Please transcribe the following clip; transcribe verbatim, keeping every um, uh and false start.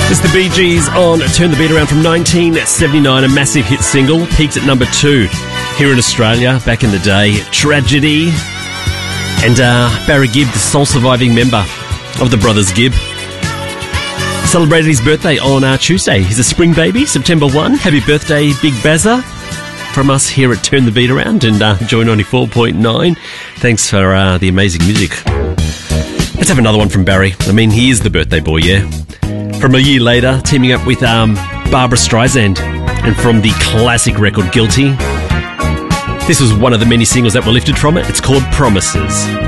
It's the Bee Gees on Turn the Beat Around from nineteen seventy-nine, a massive hit single, peaked at number two here in Australia back in the day. Tragedy. And uh, Barry Gibb, the sole surviving member of the Brothers Gibb, celebrated his birthday on uh, Tuesday. He's a spring baby, September first. Happy birthday, Big Bazza, from us here at Turn the Beat Around and uh, Joy ninety-four point nine. Thanks for uh, the amazing music. Let's have another one from Barry. I mean, he is the birthday boy, yeah? From a year later, teaming up with um, Barbra Streisand, and from the classic record Guilty. This was one of the many singles that were lifted from it. It's called Promises.